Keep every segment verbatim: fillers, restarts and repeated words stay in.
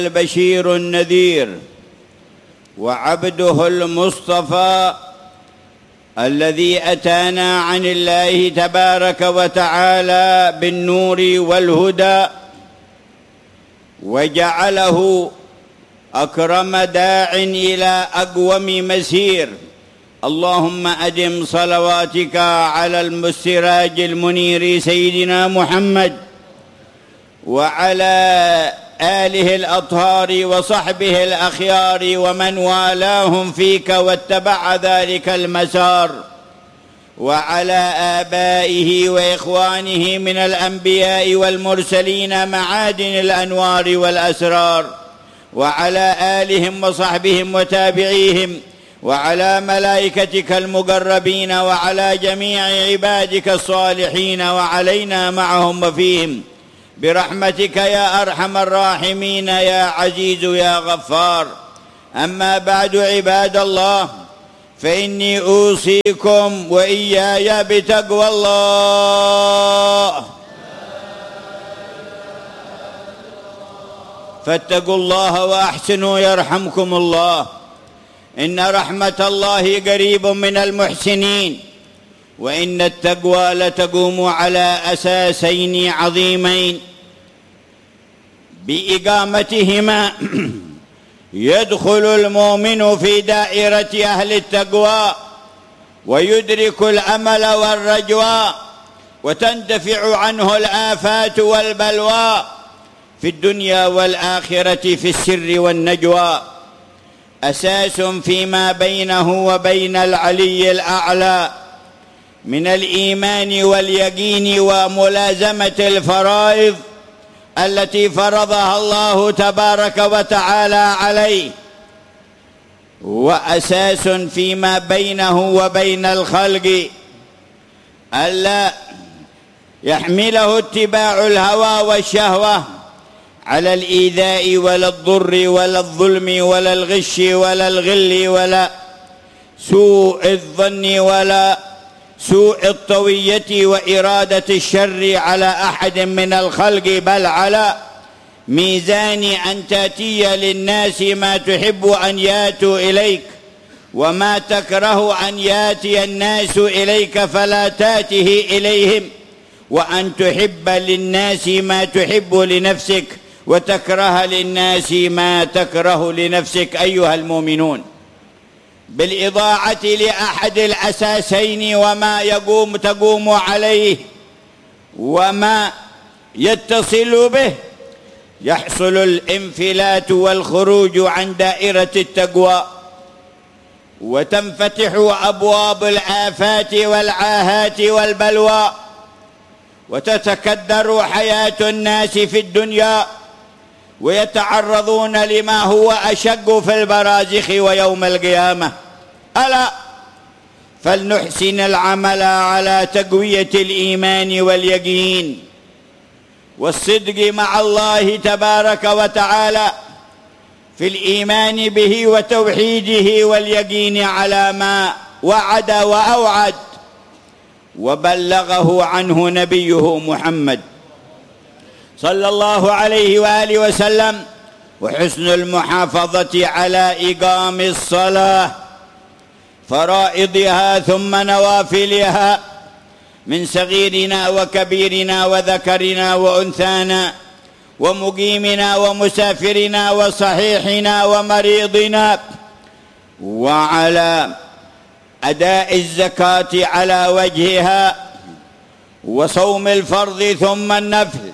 البشير النذير وعبده المصطفى الذي أتانا عن الله تبارك وتعالى بالنور والهدى وجعله أكرم داع إلى أقوم مسير. اللهم أدم صلواتك على السراج المنير سيدنا محمد وعلى آله الأطهار وصحبه الأخيار ومن والاهم فيك واتبع ذلك المسار، وعلى آبائه وإخوانه من الأنبياء والمرسلين معادن الأنوار والأسرار، وعلى آلهم وصحبهم وتابعيهم، وعلى ملائكتك المقربين، وعلى جميع عبادك الصالحين، وعلينا معهم وفيهم برحمتك يا أرحم الراحمين يا عزيز يا غفار. أما بعد عباد الله، فإني أوصيكم وإياي بتقوى الله، فاتقوا الله وأحسنوا يرحمكم الله. إن رحمة الله قريب من المحسنين، وإن التقوى لتقوم على أساسين عظيمين بإقامتهما يدخل المؤمن في دائرة أهل التقوى ويدرك الأمل والرجوى، وتندفع عنه الآفات والبلوى في الدنيا والآخرة في السر والنجوى. أساس فيما بينه وبين العلي الأعلى من الإيمان واليقين وملازمة الفرائض التي فرضها الله تبارك وتعالى عليه، وأساس فيما بينه وبين الخلق ألا يحمله اتباع الهوى والشهوة على الإيذاء ولا الضر ولا الظلم ولا الغش ولا الغل ولا سوء الظن ولا سوء الطوية وإرادة الشر على أحد من الخلق، بل على ميزان أن تأتي للناس ما تحب أن ياتوا إليك وما تكره أن ياتي الناس إليك فلا تاته إليهم، وأن تحب للناس ما تحب لنفسك وتكره للناس ما تكره لنفسك أيها المؤمنون، بالإضاعة لأحد الأساسين وما يقوم تقوم عليه وما يتصل به يحصل الانفلات والخروج عن دائرة التقوى، وتنفتح أبواب الآفات والعاهات والبلوى، وتتكدر حياة الناس في الدنيا، ويتعرضون لما هو أشق في البرازخ ويوم القيامة. ألا فلنحسن العمل على تقوية الإيمان واليقين والصدق مع الله تبارك وتعالى في الإيمان به وتوحيده واليقين على ما وعد وأوعد وبلغه عنه نبيه محمد صلى الله عليه وآله وسلم، وحسن المحافظة على إقام الصلاة فرائضها ثم نوافلها من صغيرنا وكبيرنا وذكرنا وأنثانا ومقيمنا ومسافرنا وصحيحنا ومريضنا، وعلى أداء الزكاة على وجهها، وصوم الفرض ثم النفل،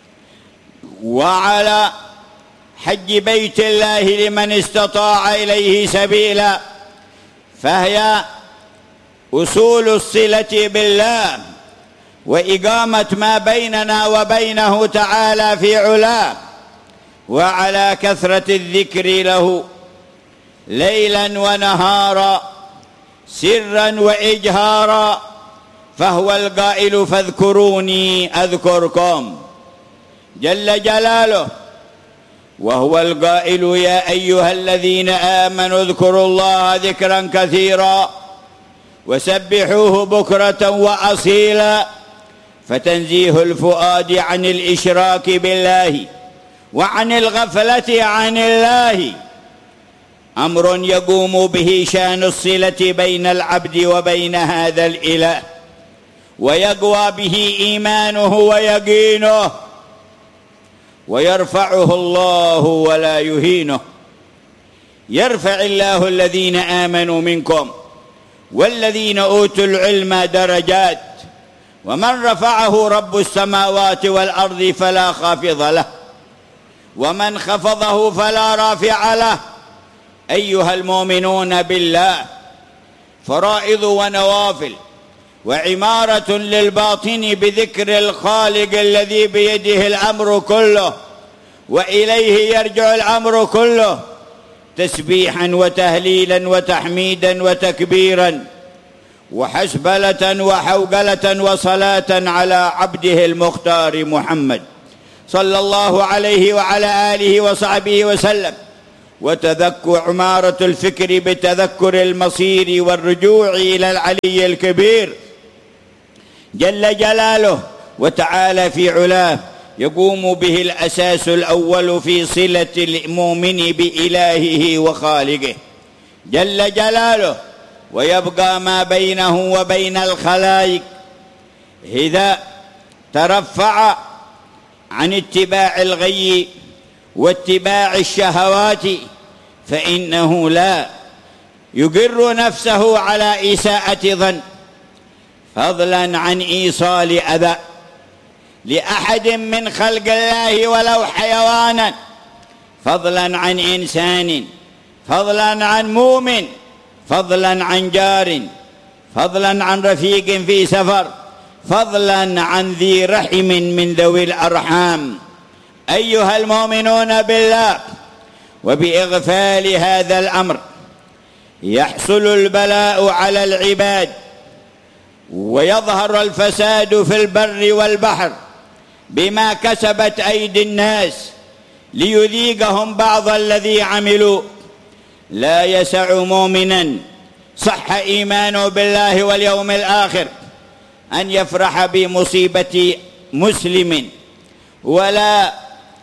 وعلى حج بيت الله لمن استطاع إليه سبيلا، فهي أصول الصلة بالله وإقامة ما بيننا وبينه تعالى في علاه، وعلى كثرة الذكر له ليلا ونهارا سرا وإجهارا، فهو القائل فاذكروني أذكركم جل جلاله، وهو القائل يا أيها الذين آمنوا اذكروا الله ذكرا كثيرا وسبحوه بكرة وأصيلا، فتنزيه الفؤاد عن الإشراك بالله وعن الغفلة عن الله أمر يقوم به شأن الصلة بين العبد وبين هذا الإله، ويقوى به إيمانه ويقينه، ويرفعه الله ولا يهينه. يرفع الله الذين آمنوا منكم والذين أوتوا العلم درجات، ومن رفعه رب السماوات والأرض فلا خافض له، ومن خفضه فلا رافع له. أيها المؤمنون بالله، فرائض ونوافل وعمارة للباطن بذكر الخالق الذي بيده الأمر كله وإليه يرجع الأمر كله، تسبيحا وتهليلا وتحميدا وتكبيرا وحسبلة وحوقلة وصلاة على عبده المختار محمد صلى الله عليه وعلى آله وصحبه وسلم. وتذكر عمارة الفكر بتذكر المصير والرجوع إلى العلي الكبير جل جلاله وتعالى في علاه، يقوم به الأساس الأول في صلة المؤمن بإلهه وخالقه جل جلاله، ويبقى ما بينه وبين الخلائق إذا ترفع عن اتباع الغي واتباع الشهوات فإنه لا يقر نفسه على إساءة ظن، فضلا عن إيصال أذى لأحد من خلق الله ولو حيوانا، فضلا عن إنسان، فضلا عن مؤمن، فضلا عن جار، فضلا عن رفيق في سفر، فضلا عن ذي رحم من ذوي الأرحام. أيها المؤمنون بالله، وبإغفال هذا الأمر يحصل البلاء على العباد، ويظهر الفساد في البر والبحر بما كسبت أيدي الناس ليذيقهم بعض الذي عملوا. لا يسع مؤمنا صح إيمانه بالله واليوم الآخر أن يفرح بمصيبة مسلم، ولا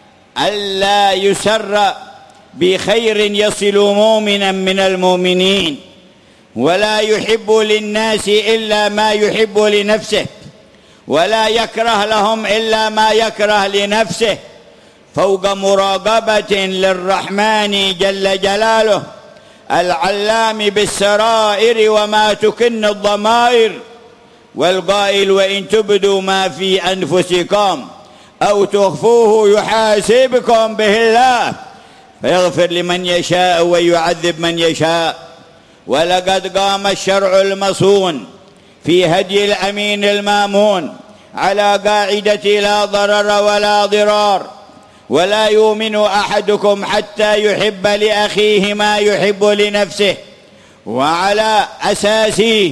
ألا يسر بخير يصل مؤمنا من المؤمنين، ولا يحب للناس إلا ما يحب لنفسه، ولا يكره لهم إلا ما يكره لنفسه، فوق مراقبة للرحمن جل جلاله العلام بالسرائر وما تكن الضمائر، والقائل وإن تبدوا ما في أنفسكم أو تخفوه يحاسبكم به الله فيغفر لمن يشاء ويعذب من يشاء. ولقد قام الشرع المصون في هدي الأمين المامون على قاعدة لا ضرر ولا ضرار، ولا يؤمن أحدكم حتى يحب لأخيه ما يحب لنفسه، وعلى أساسه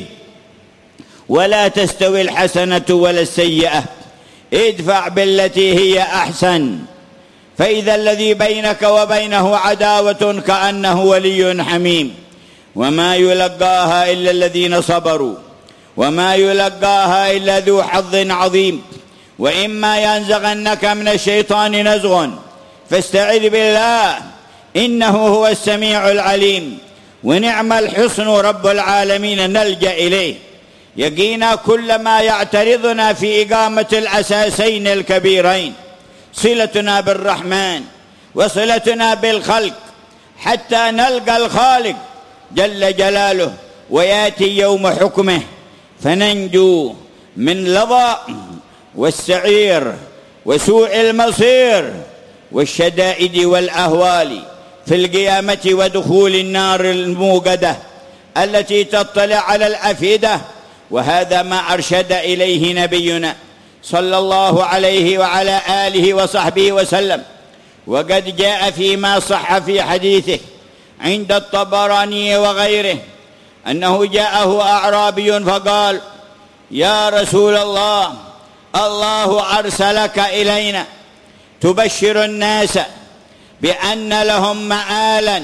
ولا تستوي الحسنة ولا السيئة، ادفع بالتي هي أحسن، فإذا الذي بينك وبينه عداوة كأنه ولي حميم. وما يلقاها إلا الذين صبروا وما يلقاها إلا ذو حظ عظيم. وإما ينزغنك من الشيطان نزغ فاستعذ بالله إنه هو السميع العليم. ونعم الحصن رب العالمين نلجأ إليه يقينا كل ما يعترضنا في إقامة الأساسين الكبيرين، صلتنا بالرحمن وصلتنا بالخلق حتى نلقى الخالق جل جلاله ويأتي يوم حكمه فننجو من لظى والسعير وسوء المصير والشدائد والأهوال في القيامة ودخول النار الموقدة التي تطلع على الأفئدة. وهذا ما أرشد إليه نبينا صلى الله عليه وعلى آله وصحبه وسلم. وقد جاء فيما صح في حديثه عند الطبراني وغيره أنه جاءه أعرابي فقال: يا رسول الله، الله أرسلك إلينا تبشر الناس بأن لهم مآلا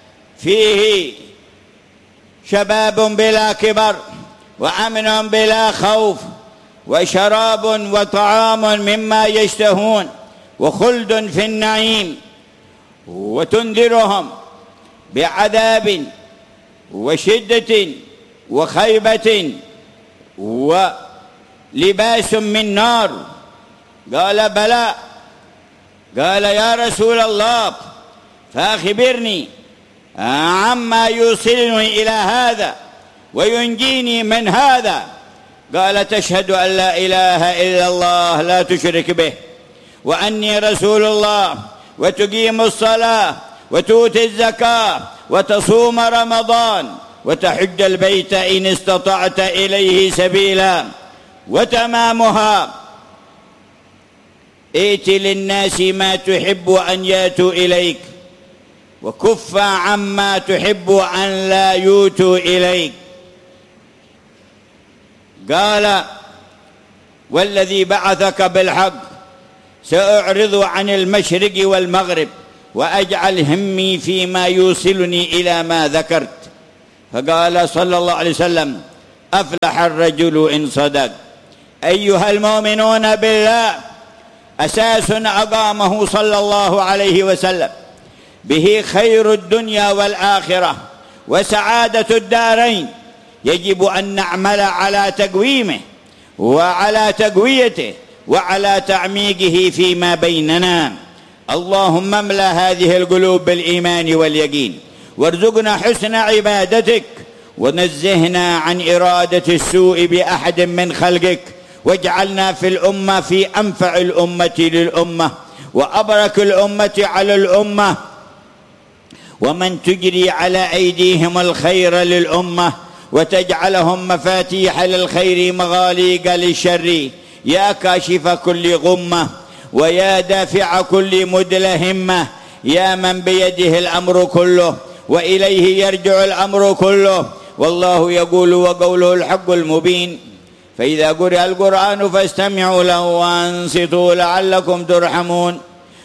فيه شباب بلا كبر وأمن بلا خوف وشراب وطعام مما يشتهون وخلد في النعيم، وتنذرهم بعذاب وشدة وخيبة ولباس من نار. قال بلى. قال يا رسول الله فأخبرني عما يوصلني إلى هذا وينجيني من هذا. قال تشهد أن لا إله إلا الله لا تشرك به وأني رسول الله، وتقيم الصلاة، وتؤتي الزكاة، وتصوم رمضان، وتحج البيت إن استطعت إليه سبيلا. وتمامها ائت للناس ما تحب أن ياتوا إليك، وكف عما تحب أن لا يؤتوا إليك. قال والذي بعثك بالحق سأعرض عن المشرق والمغرب وأجعل همي فيما يوصلني إلى ما ذكرت. فقال صلى الله عليه وسلم أفلح الرجل إن صدق. أيها المؤمنون بالله، أساس أقامه صلى الله عليه وسلم به خير الدنيا والآخرة وسعادة الدارين، يجب أن نعمل على تقويمه وعلى تقويته وعلى تعميقه فيما بيننا. اللهم املأ هذه القلوب بالإيمان واليقين، وارزقنا حسن عبادتك، ونزهنا عن إرادة السوء بأحد من خلقك، واجعلنا في الأمة في أنفع الأمة للأمة وأبرك الأمة على الأمة، ومن تجري على أيديهم الخير للأمة، وتجعلهم مفاتيح للخير مغاليق للشر، يا كاشف كل غمة ويا دافع كل مدلهمة، يا من بيده الأمر كله وإليه يرجع الأمر كله، والله يقول وقوله الحق المبين. فإذا قرئ القرآن فاستمعوا له وأنصتوا لعلكم ترحمون.